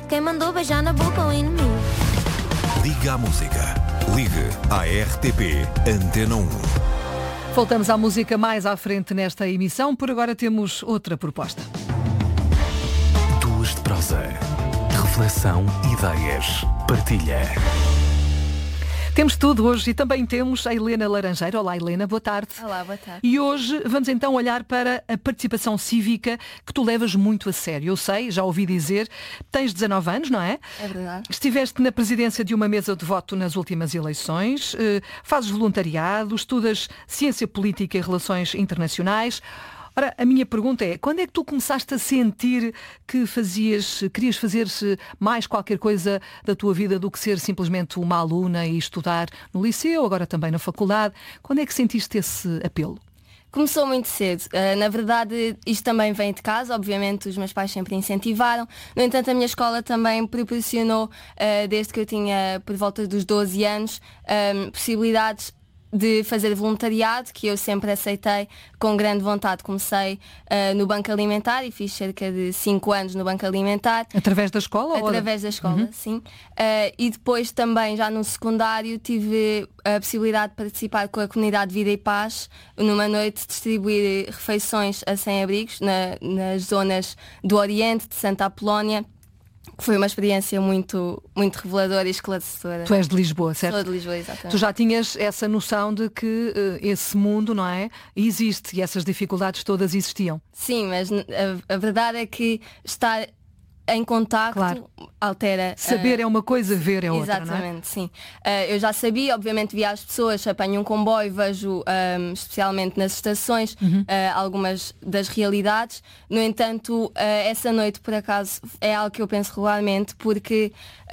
quem mandou beijar na boca o inimigo. Liga à música. Ligue à RTP Antena 1. Voltamos à música mais à frente nesta emissão. Por agora temos outra proposta. Duas de prosa. Reflexão, ideias, partilha. Temos tudo hoje e também temos a Helena Laranjeira. Olá, Helena, boa tarde. Olá, boa tarde. E hoje vamos então olhar para a participação cívica que tu levas muito a sério. Eu sei, já ouvi dizer, tens 19 anos, não é? É verdade. Estiveste na presidência de uma mesa de voto nas últimas eleições, fazes voluntariado, estudas ciência política e relações internacionais. Ora, a minha pergunta é, quando é que tu começaste a sentir que querias fazer mais qualquer coisa da tua vida do que ser simplesmente uma aluna e estudar no liceu, agora também na faculdade? Quando é que sentiste esse apelo? Começou muito cedo. Na verdade, isto também vem de casa. Obviamente, os meus pais sempre incentivaram. No entanto, a minha escola também proporcionou, desde que eu tinha por volta dos 12 anos, possibilidades de fazer voluntariado, que eu sempre aceitei com grande vontade. Comecei no Banco Alimentar e fiz cerca de 5 anos no Banco Alimentar. Através da escola? Através da escola, sim. E depois também, já no secundário, tive a possibilidade de participar com a comunidade Vida e Paz, numa noite distribuir refeições a sem-abrigos nas zonas do Oriente, de Santa Apolónia. Foi uma experiência muito, muito reveladora e esclarecedora. Tu és de Lisboa, certo? Sou de Lisboa, exatamente. Tu já tinhas essa noção de que esse mundo, não é? Existe e essas dificuldades todas existiam. Sim, mas a verdade é que estar em contacto, claro, altera. Saber é uma coisa, ver é outra, exatamente, não é? Sim. Eu já sabia, obviamente via as pessoas, apanho um comboio, vejo especialmente nas estações algumas das realidades. No entanto, essa noite por acaso é algo que eu penso regularmente, porque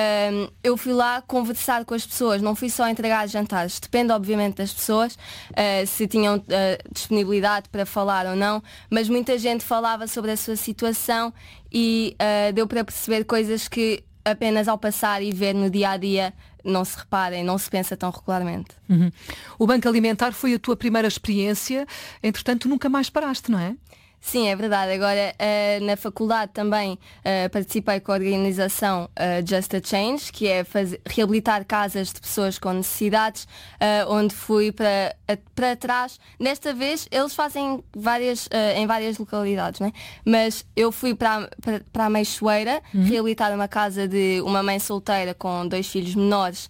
eu fui lá conversar com as pessoas, não fui só entregar jantares. Depende obviamente das pessoas, se tinham disponibilidade para falar ou não, mas muita gente falava sobre a sua situação e deu para perceber coisas que apenas ao passar e ver no dia-a-dia não se reparem, não se pensa tão regularmente. O Banco Alimentar foi a tua primeira experiência, entretanto nunca mais paraste, não é? Sim, é verdade. Agora, na faculdade também participei com a organização Just a Change, que é reabilitar casas de pessoas com necessidades, onde fui para trás. Desta vez, eles fazem em várias localidades, né? Mas eu fui para a Meixoeira, reabilitar uma casa de uma mãe solteira com 2 filhos menores,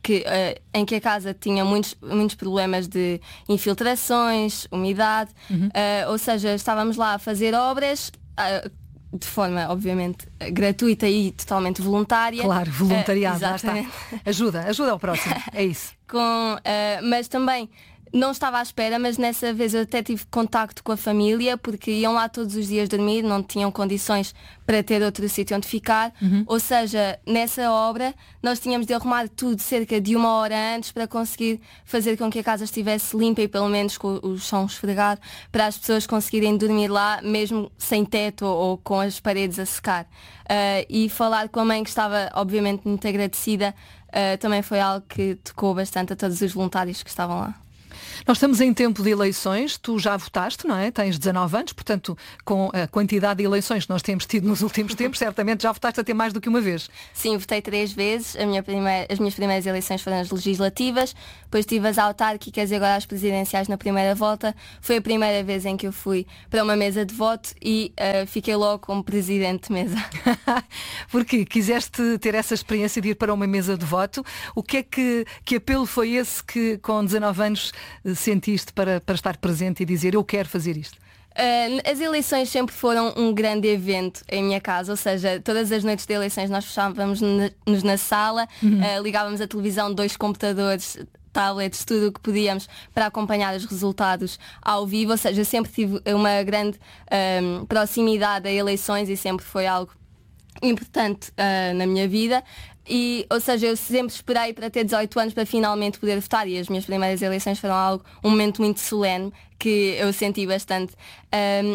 em que a casa tinha muitos problemas de infiltrações, umidade, ou seja, estávamos lá a fazer obras de forma, obviamente, gratuita e totalmente voluntária. Claro, voluntariado, lá está. Exatamente. Ajuda ao próximo, é isso. Mas também não estava à espera, mas nessa vez eu até tive contacto com a família, porque iam lá todos os dias dormir, não tinham condições para ter outro sítio onde ficar. Ou seja, nessa obra nós tínhamos de arrumar tudo cerca de 1 hora antes para conseguir fazer com que a casa estivesse limpa e pelo menos com o chão esfregado, para as pessoas conseguirem dormir lá mesmo sem teto ou com as paredes a secar. E falar com a mãe, que estava obviamente muito agradecida, também foi algo que tocou bastante a todos os voluntários que estavam lá. Nós estamos em tempo de eleições, tu já votaste, não é? Tens 19 anos, portanto, com a quantidade de eleições que nós temos tido nos últimos tempos, certamente já votaste até mais do que uma vez. Sim, votei 3 vezes. As minhas primeiras eleições foram as legislativas, depois tive as autárquicas e agora as presidenciais na primeira volta. Foi a primeira vez em que eu fui para uma mesa de voto e fiquei logo como presidente de mesa. Porque quiseste ter essa experiência de ir para uma mesa de voto. O que é que apelo foi esse que com 19 anos sentiste para estar presente e dizer eu quero fazer isto? As eleições sempre foram um grande evento em minha casa, ou seja, todas as noites de eleições nós fechávamos-nos na sala, ligávamos a televisão, 2 computadores, tablets, tudo o que podíamos para acompanhar os resultados ao vivo, ou seja, sempre tive uma grande proximidade a eleições e sempre foi algo importante na minha vida. Ou seja, eu sempre esperei para ter 18 anos para finalmente poder votar, e as minhas primeiras eleições foram um momento muito solene que eu senti bastante.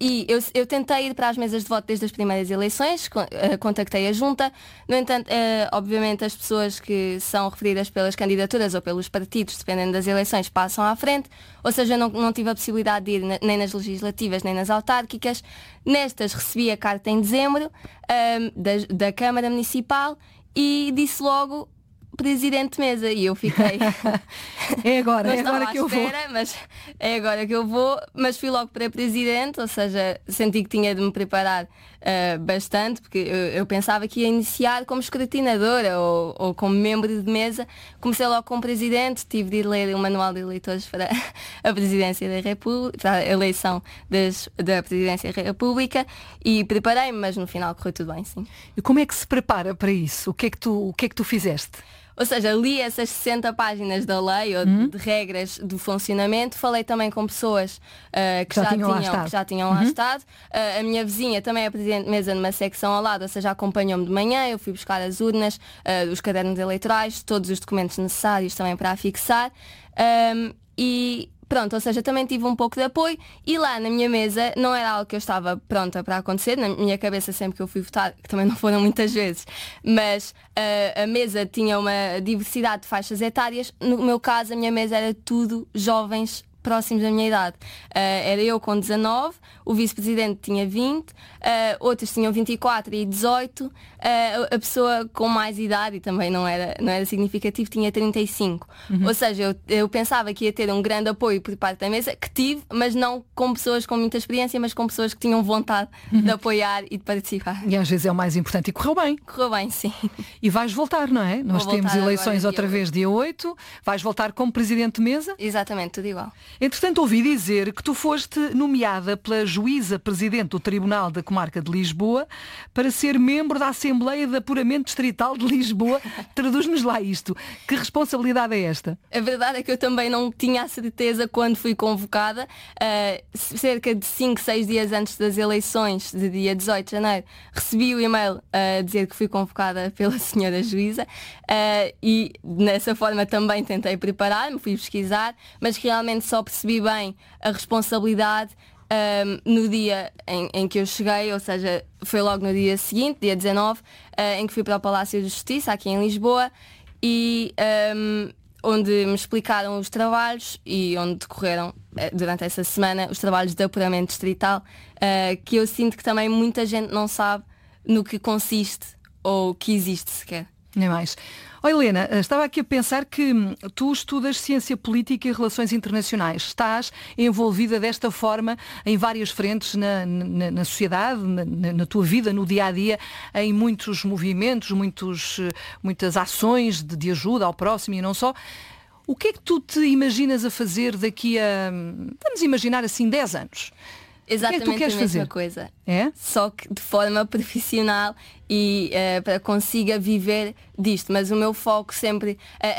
E eu tentei ir para as mesas de voto desde as primeiras eleições, contactei a junta. No entanto, obviamente as pessoas que são referidas pelas candidaturas ou pelos partidos, dependendo das eleições, passam à frente. Ou seja, eu não tive a possibilidade de ir nem nas legislativas nem nas autárquicas. Nestas recebi a carta em dezembro da Câmara Municipal e disse logo Presidente de Mesa, e eu fiquei é agora que eu vou. Mas é agora que eu vou, mas fui logo para Presidente, ou seja, senti que tinha de me preparar bastante, porque eu pensava que ia iniciar como escrutinadora ou como membro de mesa. Comecei logo como Presidente, tive de ir ler o Manual de Eleitores para a Presidência da República, para a eleição da Presidência da República, e preparei-me, mas no final correu tudo bem, sim. E como é que se prepara para isso? O que é que tu fizeste? Ou seja, li essas 60 páginas da lei ou de regras do funcionamento. Falei também com pessoas que já tinham lá estado. A minha vizinha também é presidente de mesa numa secção ao lado, ou seja, acompanhou-me de manhã. Eu fui buscar as urnas, os cadernos eleitorais, todos os documentos necessários também para afixar. E pronto, ou seja, também tive um pouco de apoio. E lá na minha mesa não era algo que eu estava pronta para acontecer. Na minha cabeça, sempre que eu fui votar, que também não foram muitas vezes, mas a mesa tinha uma diversidade de faixas etárias. No meu caso, a minha mesa era tudo jovens próximos da minha idade. Era eu com 19, o vice-presidente tinha 20, outros tinham 24 e 18, a pessoa com mais idade, e também não era significativo, tinha 35. Ou seja, eu pensava que ia ter um grande apoio por parte da mesa, que tive, mas não com pessoas com muita experiência, mas com pessoas que tinham vontade de apoiar e de participar. E às vezes é o mais importante. E correu bem. Correu bem, sim. E vais voltar, não é? Nós temos eleições outra vez dia 8. Vais voltar como Presidente de Mesa? Exatamente, tudo igual. Entretanto, ouvi dizer que tu foste nomeada pela juíza presidente do Tribunal da Comarca de Lisboa para ser membro da Assembleia de Apuramento Distrital de Lisboa. Traduz-nos lá isto. Que responsabilidade é esta? A verdade é que eu também não tinha a certeza quando fui convocada. Cerca de 5, 6 dias antes das eleições, de dia 18 de janeiro, recebi o e-mail a dizer que fui convocada pela senhora juíza, e dessa forma também tentei preparar-me, fui pesquisar, mas realmente só percebi bem a responsabilidade no dia em que eu cheguei, ou seja, foi logo no dia seguinte, dia 19, em que fui para o Palácio de Justiça, aqui em Lisboa, e onde me explicaram os trabalhos e onde decorreram durante essa semana os trabalhos de apuramento distrital, que eu sinto que também muita gente não sabe no que consiste ou que existe sequer. Nem mais. Helena, estava aqui a pensar que tu estudas Ciência Política e Relações Internacionais. Estás envolvida desta forma em várias frentes na sociedade, na tua vida, no dia-a-dia, em muitos movimentos, muitas ações de ajuda ao próximo e não só. O que é que tu te imaginas a fazer daqui a, vamos imaginar assim, 10 anos? Exatamente, o que é que tu queres a mesma fazer? Coisa. É? Só que de forma profissional e para consiga viver disto. Mas o meu foco sempre,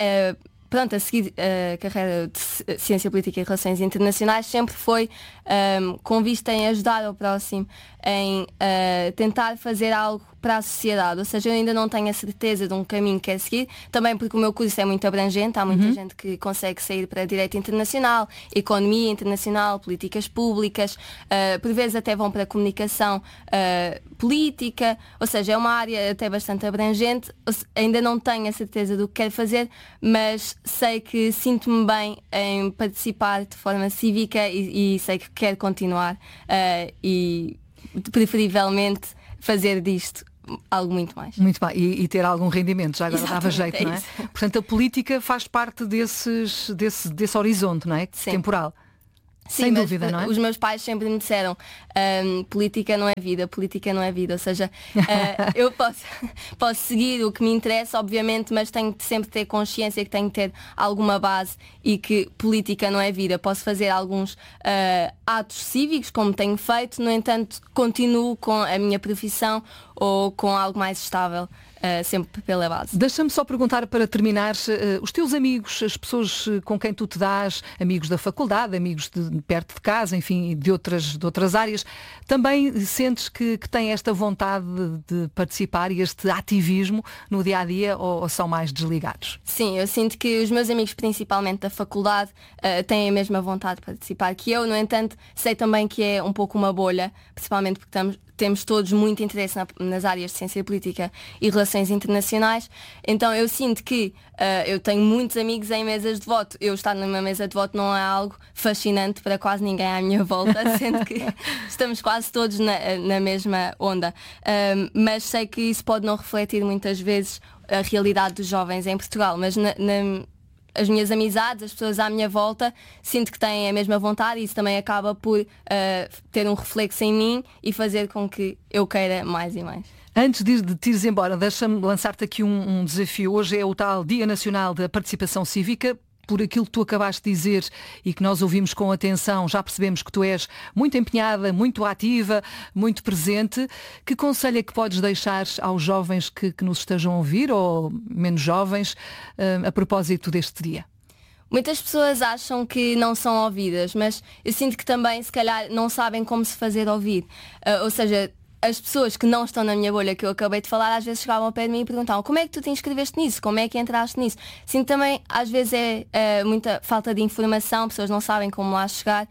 a seguir a carreira de Ciência Política e Relações Internacionais, sempre foi com vista em ajudar o próximo, em tentar fazer algo para a sociedade. Ou seja, eu ainda não tenho a certeza de um caminho que quero seguir, também porque o meu curso é muito abrangente, há muita gente que consegue sair para Direito Internacional, Economia Internacional, Políticas Públicas, por vezes até vão para a Comunicação Política, ou seja, é uma área até bastante abrangente. Ainda não tenho a certeza do que quero fazer, mas sei que sinto-me bem em participar de forma cívica e sei que quero continuar e preferivelmente fazer disto algo muito mais. Muito bem, e ter algum rendimento, já agora dava jeito, não é? Isso. Portanto, a política faz parte desse horizonte, não é? Sim. Temporal. Sim, sem dúvida, não é? Os meus pais sempre me disseram política não é vida, política não é vida. Ou seja, eu posso seguir o que me interessa, obviamente, mas tenho de sempre ter consciência que tenho de ter alguma base e que política não é vida. Posso fazer alguns atos cívicos, como tenho feito, no entanto, continuo com a minha profissão. ou com algo mais estável, sempre pela base. Deixa-me só perguntar para terminar, os teus amigos, as pessoas com quem tu te dás, amigos da faculdade, amigos de perto de casa, enfim, de outras áreas, também sentes que têm esta vontade de participar e este ativismo no dia-a-dia ou são mais desligados? Sim, eu sinto que os meus amigos, principalmente da faculdade, têm a mesma vontade de participar que eu. No entanto, sei também que é um pouco uma bolha, principalmente porque temos todos muito interesse nas áreas de ciência política e relações internacionais. Então eu sinto que eu tenho muitos amigos em mesas de voto. Eu estar numa mesa de voto não é algo fascinante para quase ninguém à minha volta, sendo que estamos quase todos na mesma onda. Mas sei que isso pode não refletir muitas vezes a realidade dos jovens em Portugal, mas as minhas amizades, as pessoas à minha volta, sinto que têm a mesma vontade e isso também acaba por ter um reflexo em mim e fazer com que eu queira mais e mais. Antes de te ires embora, deixa-me lançar-te aqui um desafio. Hoje é o tal Dia Nacional da Participação Cívica. Por aquilo que tu acabaste de dizer e que nós ouvimos com atenção, já percebemos que tu és muito empenhada, muito ativa, muito presente. Que conselho é que podes deixar aos jovens que nos estejam a ouvir, ou menos jovens, a propósito deste dia? Muitas pessoas acham que não são ouvidas, mas eu sinto que também, se calhar, não sabem como se fazer ouvir. Ou seja, as pessoas que não estão na minha bolha, que eu acabei de falar, às vezes chegavam ao pé de mim e perguntavam: como é que tu te inscreveste nisso? Como é que entraste nisso? Sinto também, às vezes é muita falta de informação, pessoas não sabem como lá chegar,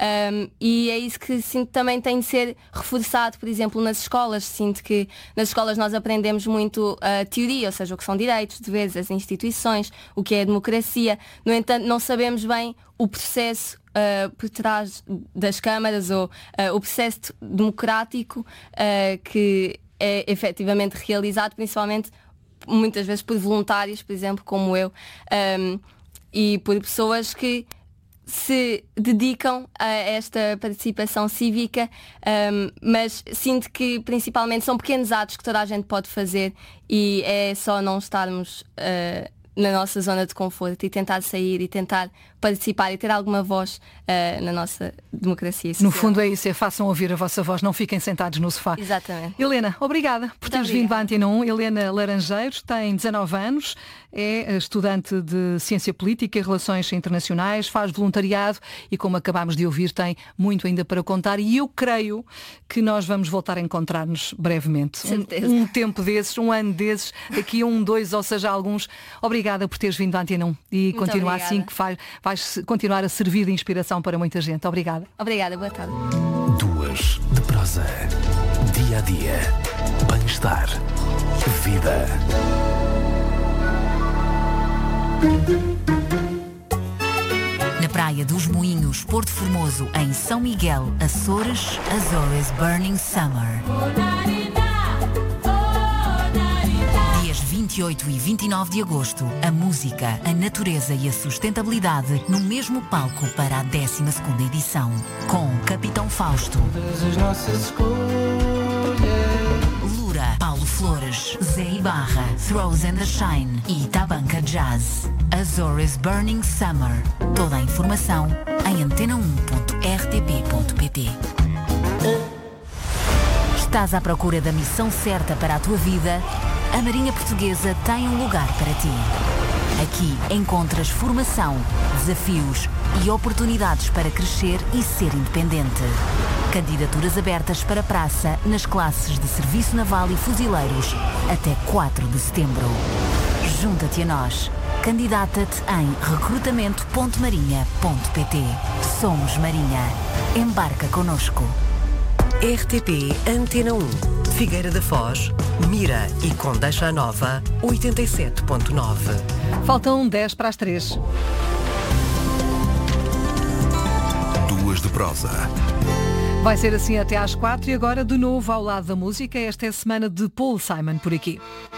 e é isso que sinto também tem de ser reforçado, por exemplo, nas escolas. Sinto que nas escolas nós aprendemos muito a teoria, ou seja, o que são direitos, deveres, as instituições, o que é a democracia. No entanto, não sabemos bem o processo por trás das câmaras ou o processo democrático que é efetivamente realizado, principalmente muitas vezes por voluntários, por exemplo, como eu, e por pessoas que se dedicam a esta participação cívica, mas sinto que principalmente são pequenos atos que toda a gente pode fazer e é só não estarmos na nossa zona de conforto e tentar sair e tentar participar e ter alguma voz na nossa democracia social. No fundo é isso, façam ouvir a vossa voz, não fiquem sentados no sofá. Exatamente. Helena, obrigada por teres vindo à Antena 1. Helena Laranjeiros tem 19 anos, é estudante de Ciência Política e Relações Internacionais, faz voluntariado e, como acabámos de ouvir, tem muito ainda para contar e eu creio que nós vamos voltar a encontrar-nos brevemente. Certeza. Um tempo desses, um ano desses, daqui a 1, 2 ou seja alguns. Obrigada por teres vindo à Antena 1 e muito continuar obrigada. assim, que vais continuar a servir de inspiração para muita gente. Obrigada. Obrigada, boa tarde. 2 de prosa. Dia a dia. Bem-estar. Vida. Na Praia dos Moinhos, Porto Formoso, em São Miguel, Açores, Azores Burning Summer. Dias 28 e 29 de agosto, a música, a natureza e a sustentabilidade no mesmo palco para a 12ª edição. Com Capitão Fausto, Lura, Paulo Flores, Zé Ibarra, Throws and the Shine e Tabanca Jazz. Azores Burning Summer. Toda a informação em antena1.rtp.pt. Estás à procura da missão certa para a tua vida? A Marinha Portuguesa tem um lugar para ti. Aqui encontras formação, desafios e oportunidades para crescer e ser independente. Candidaturas abertas para praça nas classes de Serviço Naval e Fuzileiros até 4 de setembro. Junta-te a nós. Candidata-te em recrutamento.marinha.pt. Somos Marinha. Embarca connosco. RTP Antena 1, Figueira da Foz, Mira e Condeixa Nova, 87.9. Faltam 10 para as 3. 2 de prosa. Vai ser assim até às 4 e agora de novo ao lado da música. Esta é a semana de Paul Simon por aqui.